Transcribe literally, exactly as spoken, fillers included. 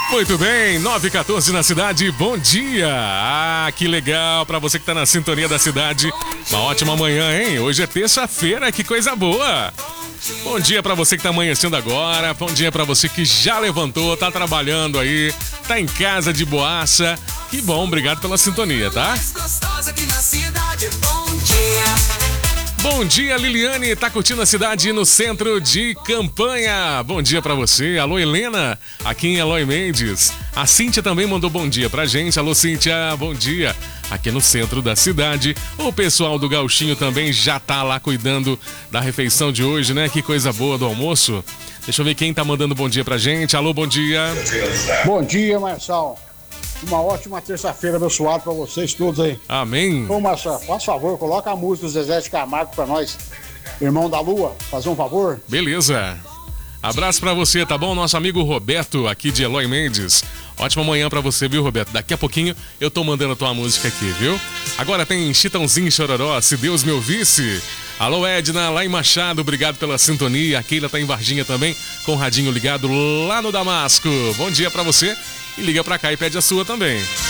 Muito bem, nove e quatorze na cidade, bom dia! Ah, que legal pra você que tá na sintonia da cidade. Uma ótima manhã, hein? Hoje é terça-feira, que coisa boa! Bom dia pra você que tá amanhecendo agora, bom dia pra você que já levantou, tá trabalhando aí, tá em casa de boaça. Que bom, obrigado pela sintonia, tá? Bom dia, Liliane, tá curtindo a cidade no centro de campanha. Bom dia pra você. Alô, Helena, aqui em Eloy Mendes. A Cíntia também mandou bom dia pra gente. Alô, Cíntia, bom dia. Aqui no centro da cidade. O pessoal do Gauchinho também já tá lá cuidando da refeição de hoje, né? Que coisa boa do almoço. Deixa eu ver quem tá mandando bom dia pra gente. Alô, bom dia. Bom dia, Marçal. Uma ótima terça-feira abençoada pra vocês todos aí. Amém. Ô, Marcelo, faz favor, coloca a música do Zezé de Camargo pra nós. Irmão da Lua, fazer um favor? Beleza. Abraço pra você, tá bom? Nosso amigo Roberto, aqui de Eloy Mendes. Ótima manhã pra você, viu, Roberto? Daqui a pouquinho eu tô mandando a tua música aqui, viu? Agora tem Chitãozinho e Chororó, Se Deus Me Ouvisse. Alô, Edna, lá em Machado, obrigado pela sintonia. A Keila tá em Varginha também, com o radinho ligado lá no Damasco. Bom dia pra você e liga pra cá e pede a sua também.